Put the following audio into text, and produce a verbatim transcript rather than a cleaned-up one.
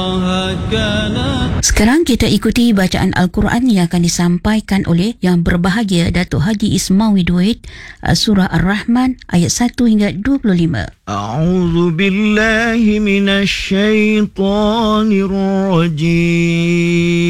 Sekarang kita ikuti bacaan Al-Quran yang akan disampaikan oleh Yang Berbahagia Datuk Haji Ismawi Duit, Surah Ar-Rahman ayat satu hingga dua puluh lima. A'udzu billahi minasy syaithanir rajim.